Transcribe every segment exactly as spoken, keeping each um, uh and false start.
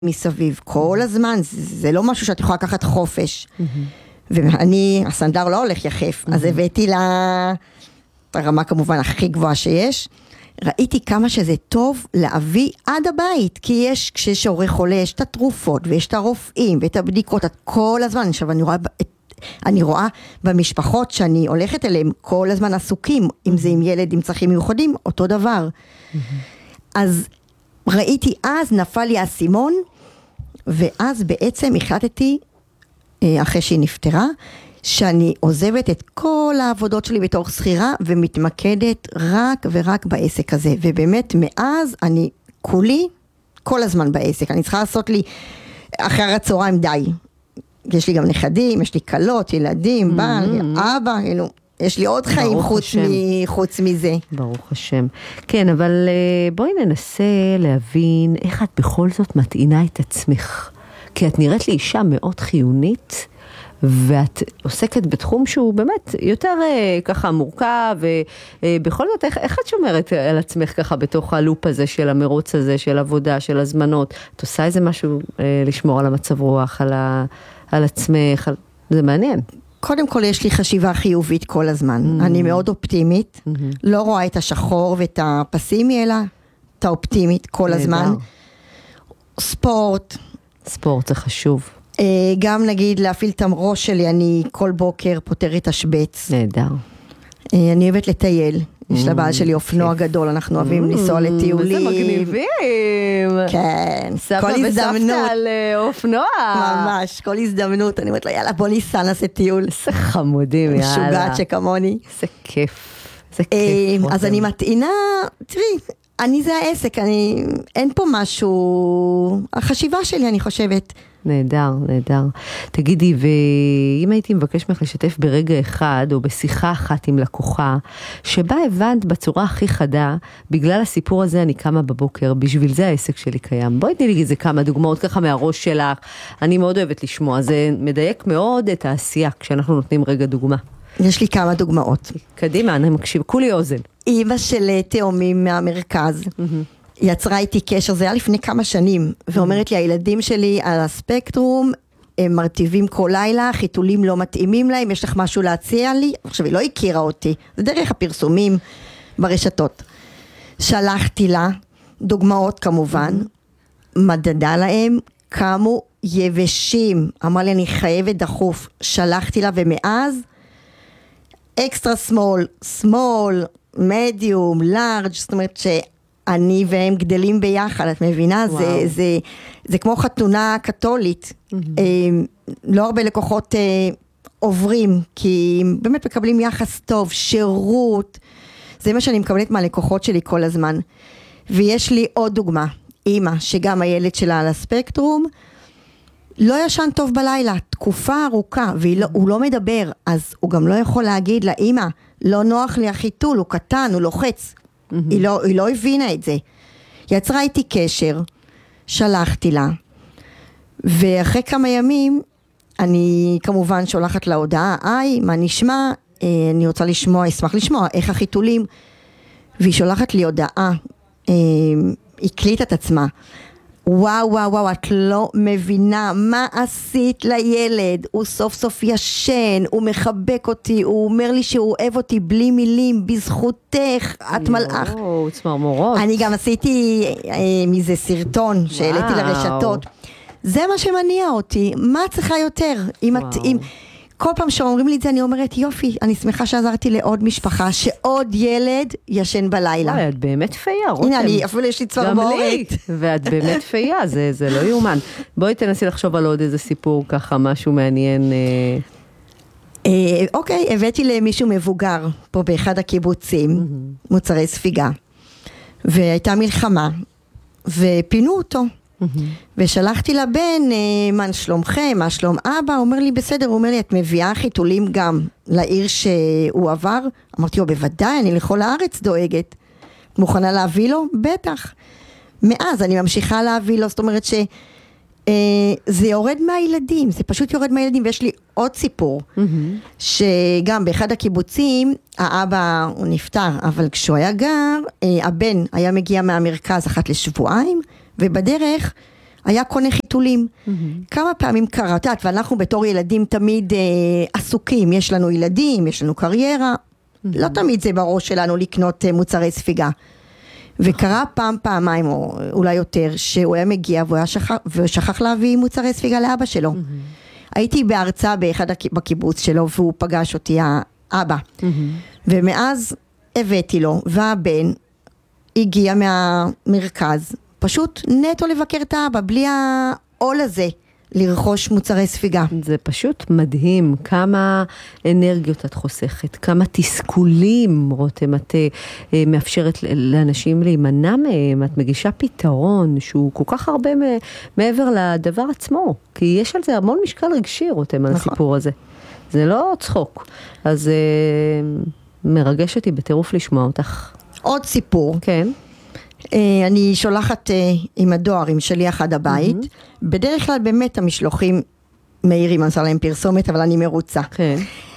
מסביב, כל הזמן, זה, זה לא משהו שאת יכולה לקחת חופש. ואני, הסנדר לא הולך יחף, אז הבאתי לה, הרמה כמובן הכי גבוהה שיש, ראיתי כמה שזה טוב להביא עד הבית, כי יש, כשיש הורה חולה, יש את התרופות, ויש את הרופאים, ואת הבדיקות, את כל הזמן, עכשיו אני רואה, אני רואה במשפחות שאני הולכת אליהם, כל הזמן עסוקים, אם זה עם ילד, עם צרכים מיוחדים, אותו דבר. אז ראיתי אז, נפל לי הסימון, ואז בעצם החלטתי, אחרי שהיא נפטרה, שאני עוזבת את כל העבודות שלי בתור שכירה, ומתמקדת רק ורק בעסק הזה. ובאמת, מאז אני כולי כל הזמן בעסק. אני צריכה לעשות לי אחר הצהריים די. יש לי גם נכדים, יש לי קלות, ילדים, בעל, אבא, יש לי עוד חיים חוץ, מ, חוץ מזה. ברוך השם. כן, אבל בואי ננסה להבין איך את בכל זאת מטעינה את עצמך. כי את נראית לי אישה מאוד חיונית, ואת עוסקת בתחום שהוא באמת יותר ככה מורכב, ובכל זאת, איך, איך את שומרת על עצמך ככה בתוך הלופ הזה של המרוץ הזה, של עבודה, של הזמנות? את עושה איזה משהו לשמור על המצב רוח, על, ה, על עצמך? על... זה מעניין. קודם כל יש לי חשיבה חיובית כל הזמן. Mm-hmm. אני מאוד אופטימית, mm-hmm. לא רואה את השחור ואת הפסימי, אלא את האופטימית כל הזמן. ספורט. ספורט זה חשוב. גם נגיד להפעיל את הראש שלי, אני כל בוקר פותרת השבץ. נהדר. אני אוהבת לטייל. יש לבעל שלי אופנוע גדול, אנחנו אוהבים לנסוע לטיולים. איזה מגניבים. כן. סבא וסבתא על אופנוע. ממש, כל הזדמנות. אני אומרת לה, יאללה, בוא ניסע, נעשה טיול. איזה חמודים, יאללה. משוגעת שכמוני. איזה כיף. איזה כיף. אז אני מטעינה, תראי, אני זה העסק, אני, אין פה משהו, החשיבה שלי, אני חושבת. נהדר, נהדר. תגידי, ואם הייתי מבקש ממך לשתף ברגע אחד, או בשיחה אחת עם לקוחה, שבה הבנת בצורה הכי חדה, בגלל הסיפור הזה אני קמה בבוקר, בשביל זה העסק שלי קיים. בואי תני לי איזה כמה דוגמאות ככה מהראש שלך, אני מאוד אוהבת לשמוע, זה מדייק מאוד את העשייה, כשאנחנו נותנים רגע דוגמה. יש לי כמה דוגמאות. קדימה, אני מקשיב, כולי אוזן. אמא של תאומים מהמרכז, יצרה איתי קשר, זה היה לפני כמה שנים, ואומרת לי, הילדים שלי על הספקטרום, הם מרטיבים כל לילה, חיתולים לא מתאימים להם, יש לך משהו להציע לי? עכשיו, היא לא הכירה אותי, זה דרך הפרסומים ברשתות. שלחתי לה, דוגמאות כמובן, מדדה להם, קמו יבשים, אמרה לי, אני חייבת דחוף, שלחתי לה, ומאז, אקסטרה סמול, סמול, מדיום, לארג', זאת אומרת ש... אני והם גדלים ביחד, את מבינה? זה, זה, זה כמו חתונה קתולית. Mm-hmm. לא הרבה לקוחות עוברים, כי באמת מקבלים יחס טוב, שירות. זה מה שאני מקבלת מהלקוחות שלי כל הזמן. ויש לי עוד דוגמה, אמא, שגם הילד שלה על הספקטרום, לא ישן טוב בלילה, תקופה ארוכה, והוא לא מדבר, אז הוא גם לא יכול להגיד לה, אמא, לא נוח לי החיתול, הוא קטן, הוא לוחץ. Mm-hmm. היא לא, היא לא הבינה את זה. יצרה איתי קשר, שלחתי לה, ואחרי כמה ימים, אני כמובן שולחת לה הודעה, היי, מה נשמע? אני רוצה לשמוע, אשמח לשמוע, איך החיתולים? והיא שולחת לי הודעה, היא קליטה את עצמה, וואו, וואו, וואו, את לא מבינה מה עשית לילד, הוא סוף סוף ישן, הוא מחבק אותי, הוא אומר לי שהוא אוהב אותי בלי מילים, בזכותך, את מלאך. וואו, צמרמורות. אני גם עשיתי אה, מזה סרטון שהעליתי לרשתות. זה מה שמניע אותי, מה צריכה יותר? אם את, אם, כל פעם שאומרים לי את זה, אני אומרת, יופי, אני שמחה שעזרתי לעוד משפחה, שעוד ילד ישן בלילה. וואי, את באמת פייה, רותם. הנה, אני, אפילו יש לי צמרמורת. גם לי, ואת באמת פייה, זה, זה לא יאומן. בואי תנסי לחשוב על עוד איזה סיפור ככה, משהו מעניין. אה, אוקיי, הבאתי למישהו מבוגר, פה באחד הקיבוצים, מוצרי ספיגה, והייתה מלחמה, ופינו אותו. ושלחתי לבן, מה שלומכם, מה שלום אבא, הוא אומר לי בסדר, הוא אומר לי, את מביאה חיתולים גם לעיר שהוא עבר? אמרתי לו, בוודאי, אני לכל הארץ דואגת. מוכנה להביא לו? בטח. מאז אני ממשיכה להביא לו, זאת אומרת שזה יורד מהילדים, זה פשוט יורד מהילדים, ויש לי עוד סיפור, שגם באחד הקיבוצים, האבא הוא נפטר, אבל כשהוא היה גר, הבן היה מגיע מהמרכז אחת לשבועיים, ובדרך היה קונה חיתולים. Mm-hmm. כמה פעמים קראת, ואנחנו בתור ילדים תמיד אה, עסוקים, יש לנו ילדים, יש לנו קריירה, mm-hmm. לא תמיד זה בראש שלנו לקנות אה, מוצרי ספיגה. וקרה פעם, פעמיים, או אולי יותר, שהוא היה מגיע והוא היה שכח, ושכח להביא מוצרי ספיגה לאבא שלו. Mm-hmm. הייתי בהרצאה באחד בקיבוץ שלו, והוא פגש אותי, האבא. Mm-hmm. ומאז הבאתי לו, והבן הגיע מהמרכז, פשוט נטו לבקר את האבא, בלי העול הזה, לרכוש מוצרי ספיגה. זה פשוט מדהים, כמה אנרגיות את חוסכת, כמה תסכולים, רותם, את אה, מאפשרת לאנשים להימנע מהם, את מגישה פתרון שהוא כל כך הרבה מעבר לדבר עצמו, כי יש על זה המון משקל רגשי, רותם, על נכון. הסיפור הזה. זה לא צחוק. אז אה, מרגש אותי בטירוף לשמוע אותך. עוד סיפור. כן. אני שולחת עם הדואר, עם שליח עד הבית. Mm-hmm. בדרך כלל באמת המשלוחים מהירים, אני עושה להם פרסומת, אבל אני מרוצה. כן.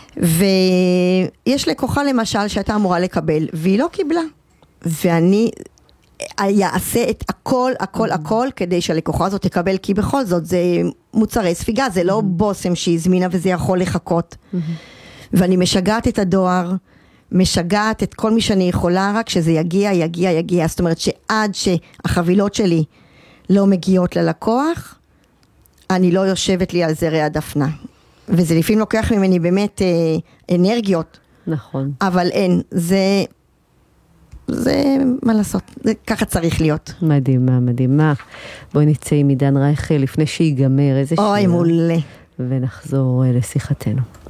ויש לקוחה למשל שהייתה אמורה לקבל, והיא לא קיבלה. ואני אעשה את הכל, הכל, mm-hmm. הכל, כדי שהלקוחה הזאת תקבל, כי בכל זאת זה מוצרי ספיגה, זה לא mm-hmm. בוסם שהזמינה וזה יכול לחכות. Mm-hmm. ואני משגעת את הדואר, משגעת את כל מי שאני יכולה, רק שזה יגיע, יגיע, יגיע. זאת אומרת שעד שהחבילות שלי לא מגיעות ללקוח, אני לא יושבת לי על זרי הדפנה. וזה לפעמים לוקח ממני באמת אה, אנרגיות. נכון. אבל אין, זה, זה מה לעשות, זה ככה צריך להיות. מדהימה, מדהימה. בואי נצא עם עידן רייכל לפני שיגמר איזה שיר. אוי, מולה. ונחזור לשיחתנו.